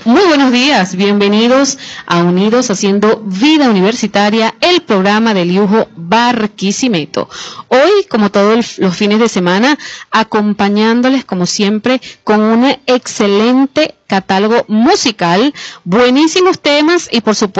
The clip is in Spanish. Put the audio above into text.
Muy buenos días, bienvenidos a Unidos Haciendo Vida Universitaria, el programa del Yujo Barquisimeto. Hoy, como todos los fines de semana, acompañándoles como siempre con un excelente catálogo musical, buenísimos temas y por supuesto